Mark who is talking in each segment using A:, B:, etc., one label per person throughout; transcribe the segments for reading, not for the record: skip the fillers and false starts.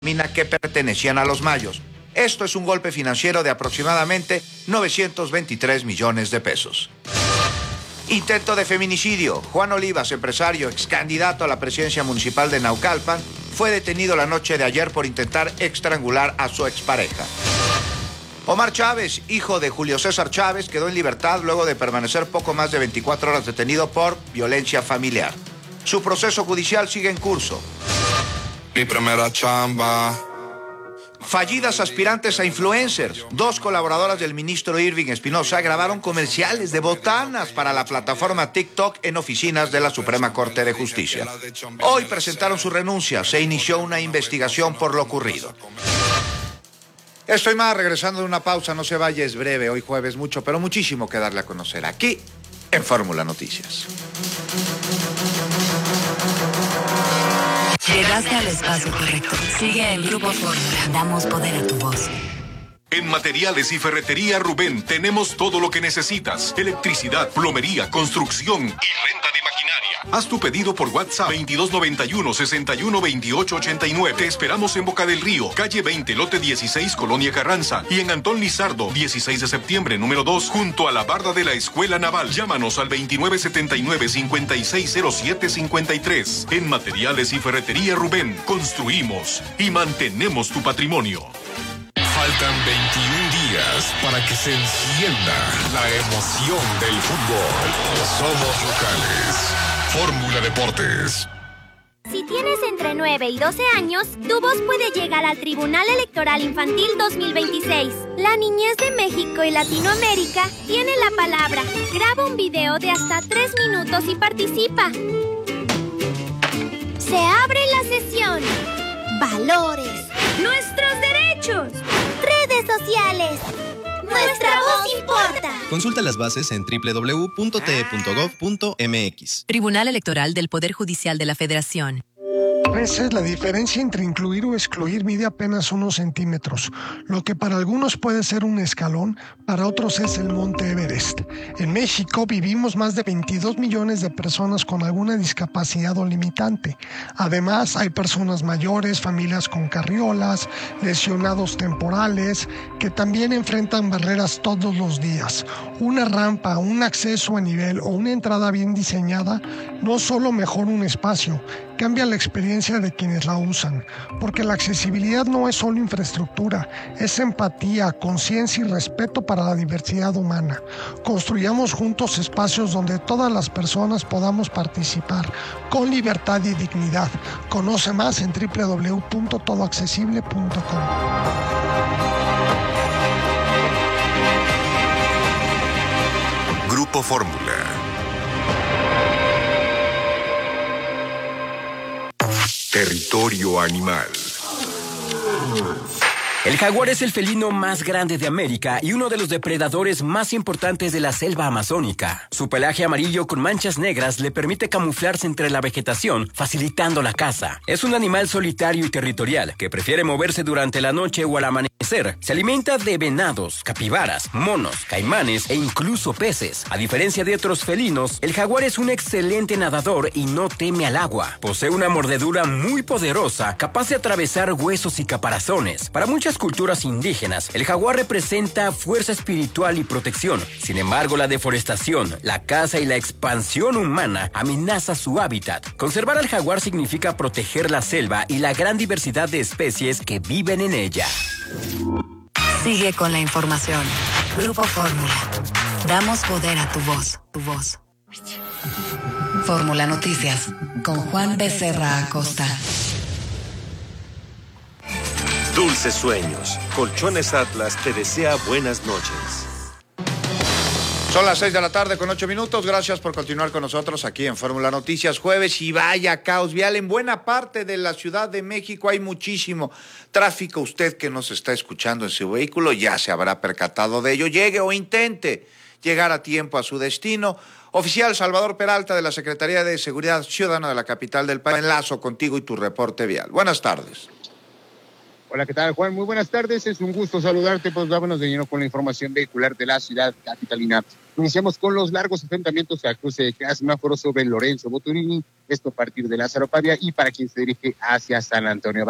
A: que pertenecían a los mayos. Esto es un golpe financiero de aproximadamente 923 millones de pesos. Intento de feminicidio. Juan Olivas, empresario, ex candidato a la presidencia municipal de Naucalpan, fue detenido la noche de ayer por intentar estrangular a su expareja. Omar Chávez, hijo de Julio César Chávez, quedó en libertad luego de permanecer poco más de 24 horas detenido por violencia familiar. Su proceso judicial sigue en curso.
B: Mi primera chamba.
A: Fallidas aspirantes a influencers. 2 colaboradoras del ministro Irving Espinosa grabaron comerciales de botanas para la plataforma TikTok en oficinas de la Suprema Corte de Justicia. Hoy presentaron su renuncia. Se inició una investigación por lo ocurrido. Estoy más regresando de una pausa. No se vaya, es breve. Hoy jueves mucho, pero muchísimo que darle a conocer aquí en Fórmula Noticias.
C: Llegaste al espacio correcto. Sigue el Grupo Fórmula. Damos poder a tu voz.
D: En Materiales y Ferretería Rubén tenemos todo lo que necesitas. Electricidad, plomería, construcción y renta de maquinaria. Haz tu pedido por WhatsApp 2291-612889. Te esperamos en Boca del Río, calle 20, lote 16, Colonia Carranza. Y en Antón Lizardo, 16 de septiembre, número 2, junto a la barda de la Escuela Naval. Llámanos al 2979-560753. En Materiales y Ferretería Rubén, construimos y mantenemos tu patrimonio.
E: Faltan 21 días para que se encienda la emoción del fútbol. Somos locales. Fórmula Deportes.
F: Si tienes entre 9 y 12 años, tu voz puede llegar al Tribunal Electoral Infantil 2026. La niñez de México y Latinoamérica tiene la palabra. Graba un video de hasta 3 minutos y participa. Se abre la sesión. Valores. Nuestros derechos. Redes sociales. Nuestra voz importa.
G: Consulta las bases en www.te.gov.mx.
C: Tribunal Electoral del Poder Judicial de la Federación.
H: A veces la diferencia entre incluir o excluir mide apenas unos centímetros. Lo que para algunos puede ser un escalón, para otros es el Monte Everest. En México vivimos más de 22 millones de personas con alguna discapacidad o limitante. Además, hay personas mayores, familias con carriolas, lesionados temporales, que también enfrentan barreras todos los días. Una rampa, un acceso a nivel o una entrada bien diseñada no solo mejora un espacio, cambia la experiencia de quienes la usan, porque la accesibilidad no es solo infraestructura, es empatía, conciencia y respeto para la diversidad humana. Construyamos juntos espacios donde todas las personas podamos participar con libertad y dignidad. Conoce más en www.todoaccesible.com.
E: Grupo Fórmula. Territorio animal.
I: El jaguar es el felino más grande de América y uno de los depredadores más importantes de la selva amazónica. Su pelaje amarillo con manchas negras le permite camuflarse entre la vegetación, facilitando la caza. Es un animal solitario y territorial que prefiere moverse durante la noche o al amanecer. Se alimenta de venados, capibaras, monos, caimanes e incluso peces. A diferencia de otros felinos, el jaguar es un excelente nadador y no teme al agua. Posee una mordedura muy poderosa, capaz de atravesar huesos y caparazones. Para muchas culturas indígenas, el jaguar representa fuerza espiritual y protección. Sin embargo, la deforestación, la caza y la expansión humana amenaza su hábitat. Conservar al jaguar significa proteger la selva y la gran diversidad de especies que viven en ella.
C: Sigue con la información. Grupo Fórmula. Damos poder a tu voz. Fórmula Noticias con Juan Becerra Acosta.
J: Dulces sueños. Colchones Atlas te desea buenas noches.
A: Son las 6 de la tarde con 8 minutos. Gracias por continuar con nosotros aquí en Fórmula Noticias jueves. Y vaya caos vial en buena parte de la Ciudad de México. Hay muchísimo tráfico. Usted que nos está escuchando en su vehículo ya se habrá percatado de ello. Llegue o intente llegar a tiempo a su destino. Oficial Salvador Peralta de la Secretaría de Seguridad Ciudadana de la capital del país. Enlazo contigo y tu reporte vial. Buenas tardes.
K: Hola, ¿qué tal, Juan? Muy buenas tardes, es un gusto saludarte, pues vámonos de lleno con la información vehicular de la ciudad capitalina. Iniciamos con los largos enfrentamientos a cruce de cada semáforo sobre Lorenzo Boturini, esto a partir de Lázaro Pavia y para quien se dirige hacia San Antonio Abad.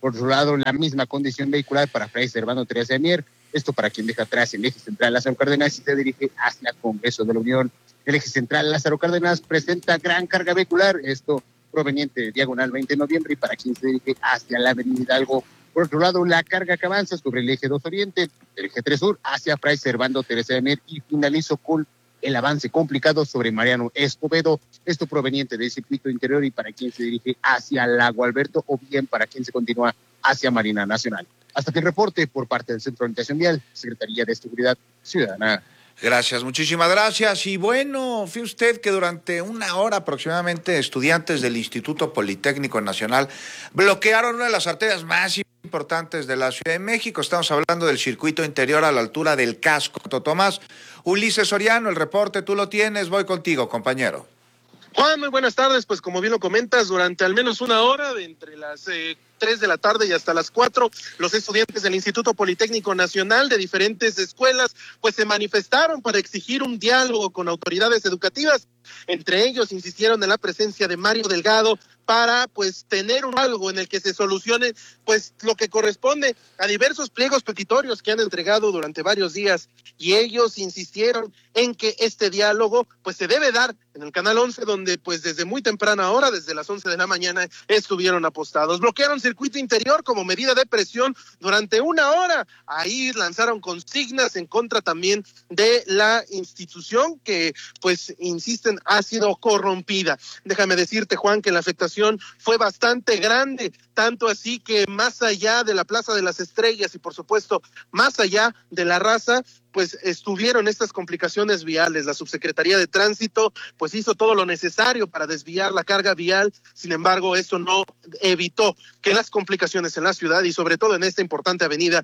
K: Por otro lado, la misma condición vehicular para Fray Servando Teresa de Mier, esto para quien deja atrás el eje central Lázaro Cárdenas y se dirige hacia Congreso de la Unión. El eje central Lázaro Cárdenas presenta gran carga vehicular, esto proveniente de Diagonal 20 de Noviembre y para quien se dirige hacia la Avenida Hidalgo. Por otro lado, la carga que avanza sobre el eje 2 Oriente, del eje 3 Sur hacia Fray Servando Teresa de Mier y finalizo con el avance complicado sobre Mariano Escobedo, esto proveniente del circuito interior y para quien se dirige hacia Lago Alberto o bien para quien se continúa hacia Marina Nacional. Hasta que el reporte por parte del Centro de Orientación Vial, Secretaría de Seguridad Ciudadana.
A: Gracias, muchísimas gracias. Y bueno, fíjese usted que durante una hora aproximadamente estudiantes del Instituto Politécnico Nacional bloquearon una de las arterias más importantes de la Ciudad de México. Estamos hablando del circuito interior a la altura del casco. Tomás, Ulises Soriano, el reporte tú lo tienes, voy contigo, compañero.
G: Juan, muy buenas tardes. Pues como bien lo comentas, durante al menos una hora, de entre las 3 de la tarde y hasta las 4, los estudiantes del Instituto Politécnico Nacional de diferentes escuelas pues se manifestaron para exigir un diálogo con autoridades educativas. Entre ellos insistieron en la presencia de Mario Delgado para pues tener un diálogo en el que se solucione pues lo que corresponde a diversos pliegos petitorios que han entregado durante varios días, y ellos insistieron en que este diálogo pues se debe dar en el Canal 11, donde pues desde muy temprana hora, desde las 11 de la mañana, estuvieron apostados. Bloquearon circuito interior como medida de presión durante una hora. Ahí lanzaron consignas en contra también de la institución que pues insisten ha sido corrompida. Déjame decirte, Juan, que la afectación fue bastante grande, tanto así que más allá de la Plaza de las Estrellas y por supuesto más allá de la Raza, pues estuvieron estas complicaciones viales. La Subsecretaría de Tránsito pues hizo todo lo necesario para desviar la carga vial. Sin embargo, eso no evitó que las complicaciones en la ciudad y sobre todo en esta importante avenida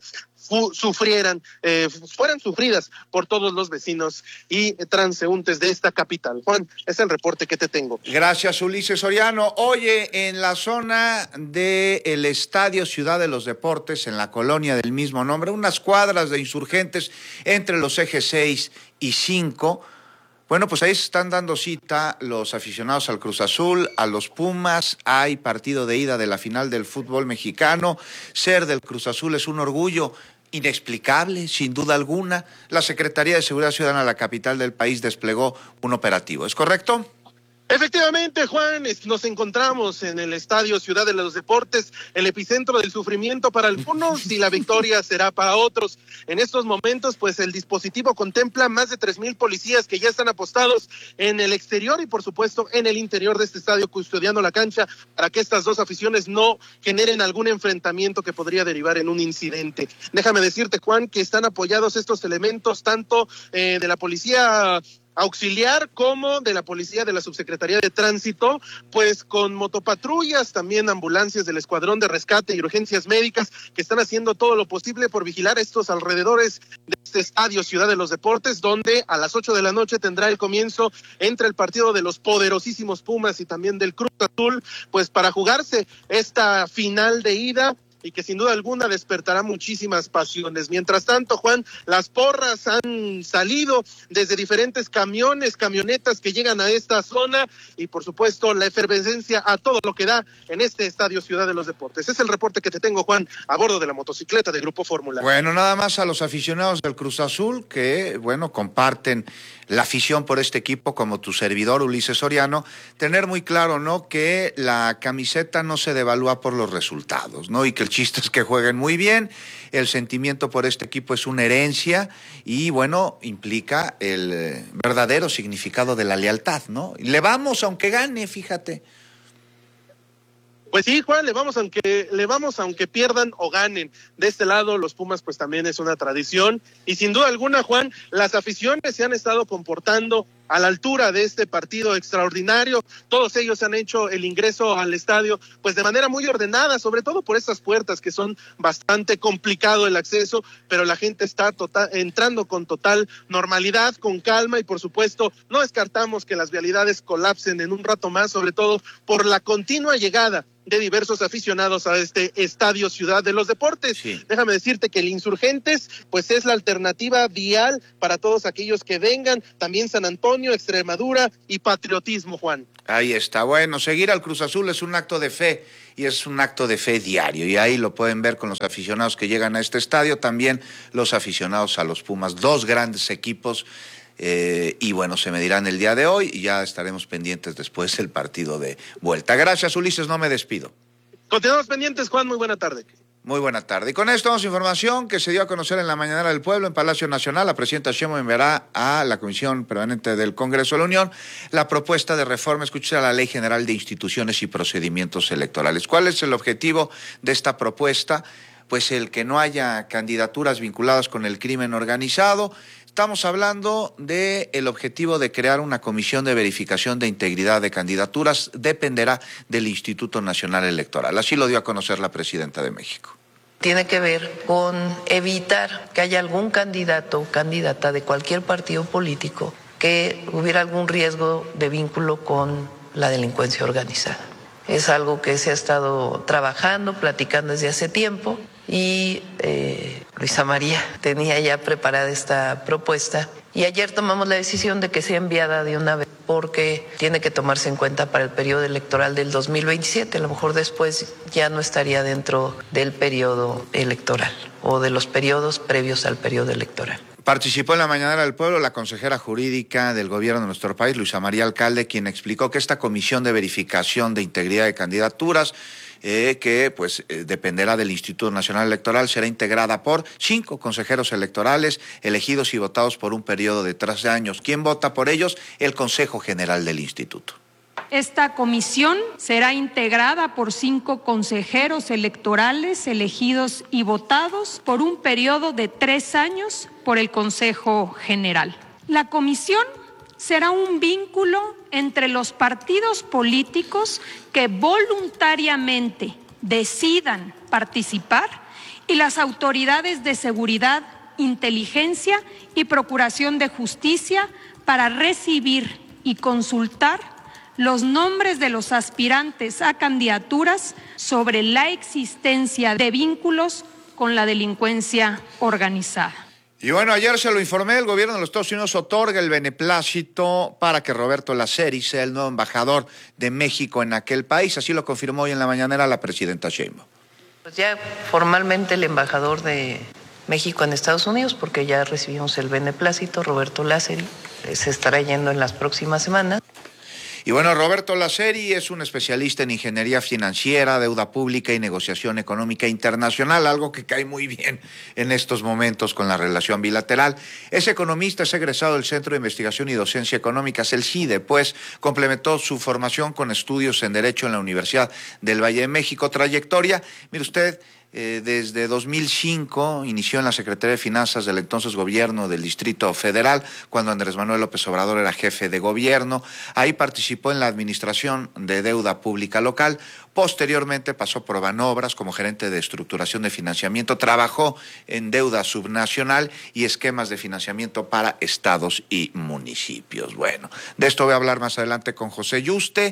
G: fueran sufridas por todos los vecinos y transeúntes de esta capital. Juan, es el reporte que te tengo.
A: Gracias, Ulises Soriano. Oye, en la zona del Estadio Ciudad de los Deportes, en la colonia del mismo nombre, unas cuadras de Insurgentes entre los ejes 6 y 5, bueno, pues ahí se están dando cita los aficionados al Cruz Azul, a los Pumas. Hay partido de ida de la final del fútbol mexicano. Ser del Cruz Azul es un orgullo inexplicable, sin duda alguna. La Secretaría de Seguridad Ciudadana de la capital del país desplegó un operativo, ¿es correcto?
G: Efectivamente, Juan, nos encontramos en el Estadio Ciudad de los Deportes, el epicentro del sufrimiento para algunos y la victoria será para otros. En estos momentos, pues el dispositivo contempla más de 3,000 policías que ya están apostados en el exterior y por supuesto en el interior de este estadio, custodiando la cancha para que estas dos aficiones no generen algún enfrentamiento que podría derivar en un incidente. Déjame decirte, Juan, que están apoyados estos elementos tanto de la policía auxiliar como de la policía de la Subsecretaría de Tránsito, pues con motopatrullas, también ambulancias del Escuadrón de Rescate y Urgencias Médicas que están haciendo todo lo posible por vigilar estos alrededores de este estadio Ciudad de los Deportes, donde a las 8 de la noche tendrá el comienzo entre el partido de los poderosísimos Pumas y también del Cruz Azul, pues para jugarse esta final de ida y que sin duda alguna despertará muchísimas pasiones. Mientras tanto, Juan, las porras han salido desde diferentes camionetas que llegan a esta zona y por supuesto la efervescencia a todo lo que da en este estadio Ciudad de los Deportes. Es el reporte que te tengo, Juan, a bordo de la motocicleta de Grupo Fórmula.
A: Bueno, nada más a los aficionados del Cruz Azul que, bueno, comparten la afición por este equipo como tu servidor Ulises Soriano, tener muy claro, ¿no?, que la camiseta no se devalúa por los resultados, ¿no?, y que el chiste es que jueguen muy bien. El sentimiento por este equipo es una herencia y, bueno, implica el verdadero significado de la lealtad, ¿no? Le vamos aunque gane, fíjate.
G: Pues sí, Juan, le vamos aunque pierdan o ganen. De este lado, los Pumas pues también es una tradición y sin duda alguna, Juan, las aficiones se han estado comportando a la altura de este partido extraordinario. Todos ellos han hecho el ingreso al estadio pues de manera muy ordenada, sobre todo por estas puertas que son bastante complicado el acceso, pero la gente está entrando con total normalidad, con calma y por supuesto no descartamos que las vialidades colapsen en un rato más, sobre todo por la continua llegada de diversos aficionados a este estadio Ciudad de los Deportes. Sí. Déjame decirte que el Insurgentes pues es la alternativa vial para todos aquellos que vengan, también San Antonio Antonio, Extremadura y patriotismo, Juan.
A: Ahí está. Bueno, seguir al Cruz Azul es un acto de fe y es un acto de fe diario. Y ahí lo pueden ver con los aficionados que llegan a este estadio, también los aficionados a los Pumas, dos grandes equipos. Y bueno, se medirán el día de hoy y ya estaremos pendientes después del partido de vuelta. Gracias, Ulises, no me despido.
G: Continuamos pendientes, Juan, muy buena tarde.
A: Muy buena tarde. Y con esto vamos a información que se dio a conocer en la Mañanera del Pueblo en Palacio Nacional. La presidenta Sheinbaum enviará a la Comisión Permanente del Congreso de la Unión la propuesta de reforma, escucha, a la Ley General de Instituciones y Procedimientos Electorales. ¿Cuál es el objetivo de esta propuesta? Pues el que no haya candidaturas vinculadas con el crimen organizado. Estamos hablando del objetivo de crear una comisión de verificación de integridad de candidaturas. Dependerá del Instituto Nacional Electoral. Así lo dio a conocer la presidenta de México.
L: Tiene que ver con evitar que haya algún candidato o candidata de cualquier partido político que hubiera algún riesgo de vínculo con la delincuencia organizada. Es algo que se ha estado trabajando, platicando desde hace tiempo y Luisa María tenía ya preparada esta propuesta y ayer tomamos la decisión de que sea enviada de una vez porque tiene que tomarse en cuenta para el periodo electoral del 2027. A lo mejor después ya no estaría dentro del periodo electoral o de los periodos previos al periodo electoral.
A: Participó en la Mañanera del Pueblo la consejera jurídica del gobierno de nuestro país, Luisa María Alcalde, quien explicó que esta comisión de verificación de integridad de candidaturas, que dependerá del Instituto Nacional Electoral, será integrada por 5 consejeros electorales elegidos y votados por un periodo de 3 años. ¿Quién vota por ellos? El Consejo General del Instituto.
M: Esta comisión será integrada por 5 consejeros electorales elegidos y votados por un periodo de 3 años por el Consejo General. La comisión será un vínculo entre los partidos políticos que voluntariamente decidan participar y las autoridades de seguridad, inteligencia y procuración de justicia para recibir y consultar los nombres de los aspirantes a candidaturas sobre la existencia de vínculos con la delincuencia organizada.
A: Y bueno, ayer se lo informé, el gobierno de los Estados Unidos otorga el beneplácito para que Roberto Laceri sea el nuevo embajador de México en aquel país. Así lo confirmó hoy en la mañanera la presidenta Sheinbaum.
L: Pues ya formalmente el embajador de México en Estados Unidos, porque ya recibimos el beneplácito, Roberto Laceri, se estará yendo en las próximas semanas.
A: Y bueno, Roberto Laceri es un especialista en ingeniería financiera, deuda pública y negociación económica internacional, algo que cae muy bien en estos momentos con la relación bilateral. Es economista, es egresado del Centro de Investigación y Docencia Económicas, el CIDE, pues complementó su formación con estudios en Derecho en la Universidad del Valle de México. Trayectoria, mire usted, desde 2005 inició en la Secretaría de Finanzas del entonces gobierno del Distrito Federal, cuando Andrés Manuel López Obrador era jefe de gobierno. Ahí participó en la administración de deuda pública local. Posteriormente pasó por Banobras como gerente de estructuración de financiamiento. Trabajó en deuda subnacional y esquemas de financiamiento para estados y municipios. Bueno, de esto voy a hablar más adelante con José Yuste.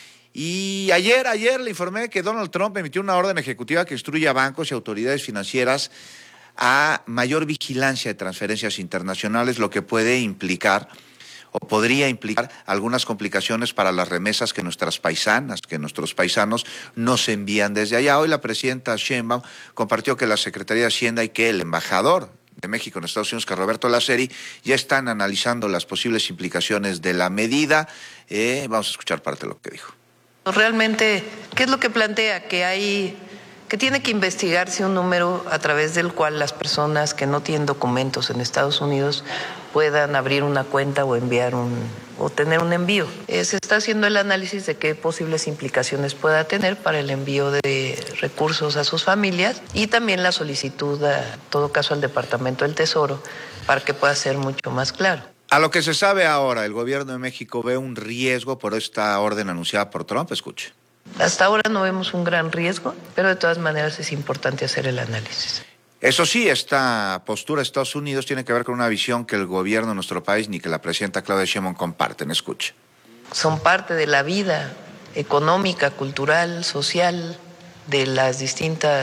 A: Y ayer le informé que Donald Trump emitió una orden ejecutiva que instruye a bancos y autoridades financieras a mayor vigilancia de transferencias internacionales, lo que puede implicar o podría implicar algunas complicaciones para las remesas que nuestros paisanos nos envían desde allá. Hoy la presidenta Sheinbaum compartió que la Secretaría de Hacienda y que el embajador de México en Estados Unidos, que Roberto Laceri, ya están analizando las posibles implicaciones de la medida. Vamos a escuchar parte de lo que dijo.
L: Realmente, ¿qué es lo que plantea? Que tiene que investigarse un número a través del cual las personas que no tienen documentos en Estados Unidos puedan abrir una cuenta o enviar o tener un envío. Se está haciendo el análisis de qué posibles implicaciones pueda tener para el envío de recursos a sus familias y también la solicitud, en todo caso, al Departamento del Tesoro para que pueda ser mucho más claro.
A: A lo que se sabe ahora, el gobierno de México ve un riesgo por esta orden anunciada por Trump. Escuche.
L: Hasta ahora no vemos un gran riesgo, pero de todas maneras es importante hacer el análisis.
A: Eso sí, esta postura de Estados Unidos tiene que ver con una visión que el gobierno de nuestro país ni que la presidenta Claudia Sheinbaum comparten. Escuche.
L: Son parte de la vida económica, cultural, social de las distintas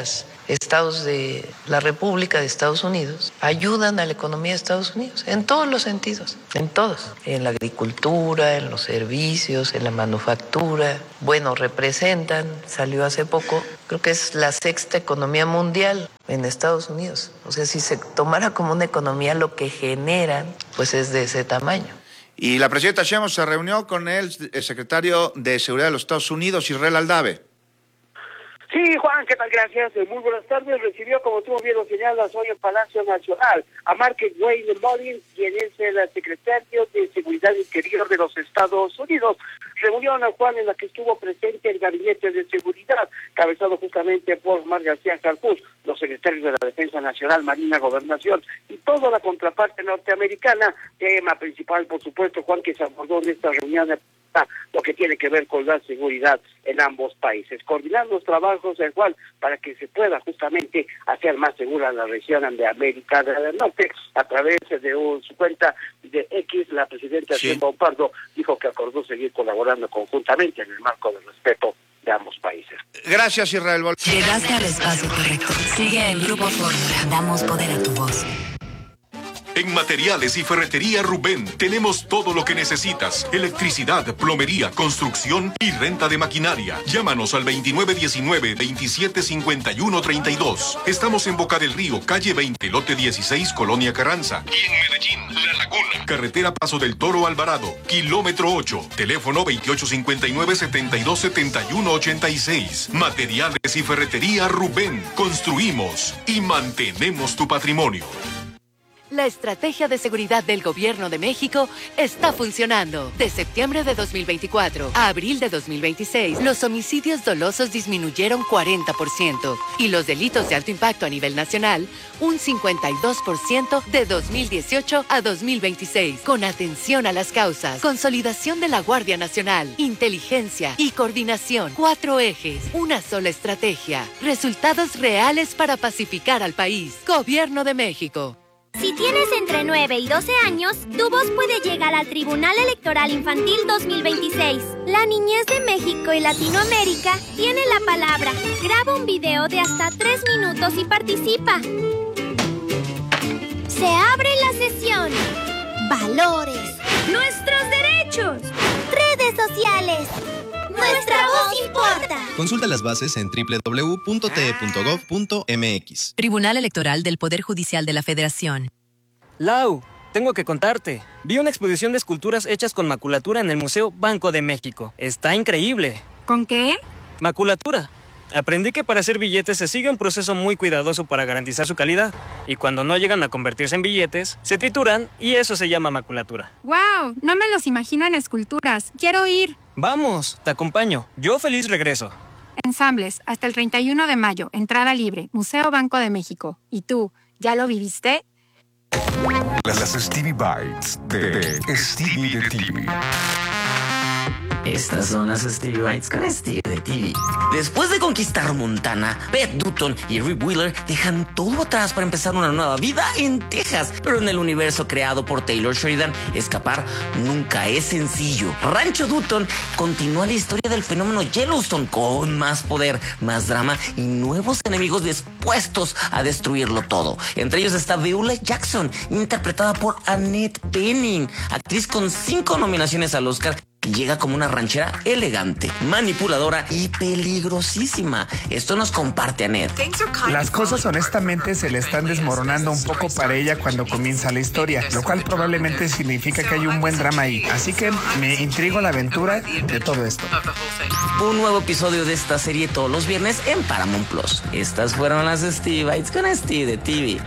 L: estados de la República de Estados Unidos ayudan a la economía de Estados Unidos en todos los sentidos, en todos, en la agricultura, en los servicios, en la manufactura. Bueno, representan, salió hace poco, creo que es la 6ª economía mundial en Estados Unidos. O sea, si se tomara como una economía lo que generan, pues es de ese tamaño.
A: Y la presidenta Sheinbaum se reunió con el secretario de Seguridad de los Estados Unidos, Israel Aldave.
N: Sí, Juan, ¿qué tal? Gracias. Muy buenas tardes. Recibió, como tú bien lo señalas, hoy en Palacio Nacional a Mark Wayne Mullins, quien es el secretario de Seguridad Interior de los Estados Unidos. Reunión, Juan, en la que estuvo presente el Gabinete de Seguridad, cabezado justamente por Omar García Harfuch, los secretarios de la Defensa Nacional, Marina, Gobernación y toda la contraparte norteamericana. Tema principal, por supuesto, Juan, que se abordó en esta reunión, lo que tiene que ver con la seguridad en ambos países, coordinar los trabajos del cual para que se pueda justamente hacer más segura la región de América del Norte. A través de su cuenta de X, la presidenta Sheinbaum Pardo dijo que acordó seguir colaborando conjuntamente en el marco del respeto de ambos países.
A: Gracias, Israel.
C: Llegaste al espacio correcto. Sigue el Grupo Fórmula. Damos poder a tu voz.
D: En Materiales y Ferretería Rubén tenemos todo lo que necesitas. Electricidad, plomería, construcción y renta de maquinaria. Llámanos al 2919-275132. Estamos en Boca del Río, calle 20, lote 16, Colonia Carranza. Y en Medellín, La Laguna. Carretera Paso del Toro Alvarado, kilómetro 8. Teléfono 2859-727186. Materiales y Ferretería Rubén. Construimos y mantenemos tu patrimonio.
O: La estrategia de seguridad del Gobierno de México está funcionando. De septiembre de 2024 a abril de 2026, los homicidios dolosos disminuyeron 40% y los delitos de alto impacto a nivel nacional, un 52% de 2018 a 2026. Con atención a las causas, consolidación de la Guardia Nacional, inteligencia y coordinación. 4 ejes, una sola estrategia. Resultados reales para pacificar al país. Gobierno de México.
F: Si tienes entre 9 y 12 años, tu voz puede llegar al Tribunal Electoral Infantil 2026. La niñez de México y Latinoamérica tiene la palabra. Graba un video de hasta 3 minutos y participa. Se abre la sesión. Valores. Nuestros derechos. Redes sociales. Nuestra voz importa.
P: Consulta las bases en www.te.gov.mx.
Q: Tribunal Electoral del Poder Judicial de la Federación.
R: Lau, tengo que contarte. Vi una exposición de esculturas hechas con maculatura en el Museo Banco de México. Está increíble.
S: ¿Con qué?
R: Maculatura. Aprendí que para hacer billetes se sigue un proceso muy cuidadoso para garantizar su calidad. Y cuando no llegan a convertirse en billetes, se trituran y eso se llama maculatura.
S: ¡Wow! No me los imagino en esculturas. Quiero ir.
R: Vamos, te acompaño. Yo feliz regreso.
S: Ensambles, hasta el 31 de mayo. Entrada libre. Museo Banco de México. ¿Y tú, ya lo viviste?
E: Las Stevie Bites de Stevie de TV.
T: Estas son las Stevie Bites con Stevie de TV. Después de conquistar Montana, Beth Dutton y Rip Wheeler dejan todo atrás para empezar una nueva vida en Texas. Pero en el universo creado por Taylor Sheridan, escapar nunca es sencillo. Rancho Dutton continúa la historia del fenómeno Yellowstone con más poder, más drama y nuevos enemigos dispuestos a destruirlo todo. Entre ellos está Beulah Jackson, interpretada por Annette Bening, actriz con 5 nominaciones al Oscar. Llega como una ranchera elegante, manipuladora y peligrosísima. Esto nos comparte Annette.
U: Las cosas honestamente se le están desmoronando un poco para ella cuando comienza la historia, lo cual probablemente significa que hay un buen drama ahí. Así que me intriga la aventura de todo esto.
T: Un nuevo episodio de esta serie todos los viernes en Paramount Plus. Estas fueron las Stevie Bites con Stevie de TV.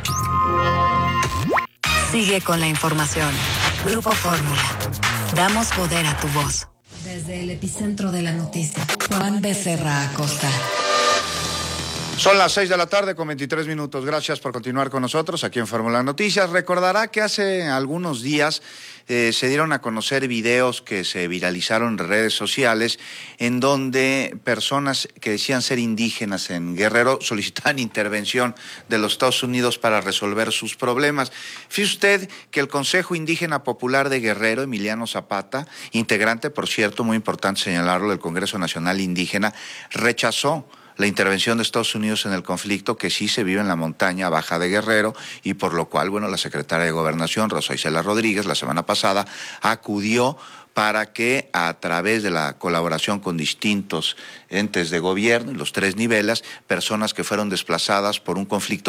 C: Sigue con la información. Grupo Fórmula. Damos poder a tu voz. Desde el epicentro de la noticia, Juan Becerra Acosta.
A: Son las 6 de la tarde con 23 minutos. Gracias por continuar con nosotros aquí en Fórmula Noticias. Recordará que hace algunos días se dieron a conocer videos que se viralizaron en redes sociales en donde personas que decían ser indígenas en Guerrero solicitaban intervención de los Estados Unidos para resolver sus problemas. Fíjese usted que el Consejo Indígena Popular de Guerrero, Emiliano Zapata, integrante, por cierto, muy importante señalarlo, del Congreso Nacional Indígena, rechazó la intervención de Estados Unidos en el conflicto que sí se vive en la montaña baja de Guerrero, y por lo cual, bueno, la secretaria de Gobernación, Rosa Isela Rodríguez, la semana pasada acudió para que a través de la colaboración con distintos entes de gobierno, en los 3 niveles, personas que fueron desplazadas por un conflicto